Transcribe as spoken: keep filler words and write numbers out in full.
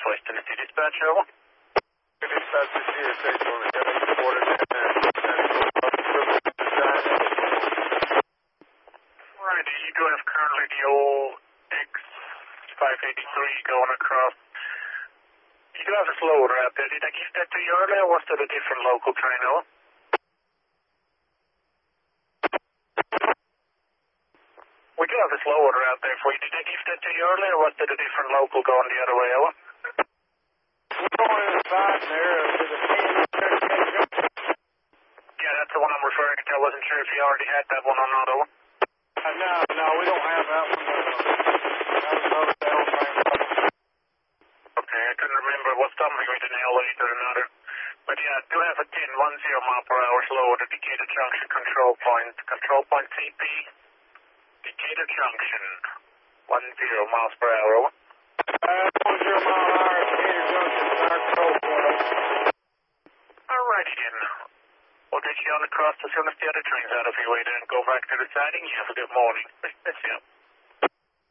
Southwest Tennessee Dispatch, over. Dispatch is here, station on the Kevin reported and Righty, you do have currently the old X five eighty-three going across. You do have a slow order out there. Did I give that to you earlier, or was that a different local train, over? We do have a slow order out there for you. Did I give that to you earlier, or was that a different local going the other way, over? We're going inside there to the Yeah, that's the one I'm referring to. I wasn't sure if you already had that one or not, over. Uh, no, no, we don't have that one. Uh, that was another down train. Okay, I couldn't remember what something with an L eight or another. But yeah, I do have a ten ten mile per hour slow order, Decatur Junction control point. Control point C P, Decatur Junction, ten miles per hour, over. Uh, ten mile an hour, Decatur Junction, our control point. Alrighty then. We'll get you on across as soon as the other train's out of your way then. Go back to the siding. You have a good morning. That's it.